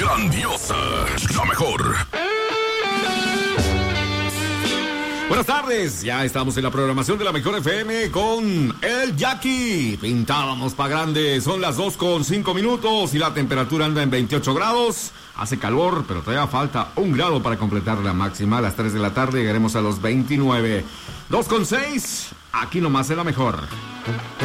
grandiosa, la mejor. Buenas tardes, ya estamos en la programación de la Mejor FM con el Jackie. Pintábamos pa' grande, son las 2:05 y la temperatura anda en 28 grados. Hace calor, pero todavía falta 1 grado para completar la máxima. A las 3 de la tarde llegaremos a los 29. 2:06, aquí nomás en la Mejor.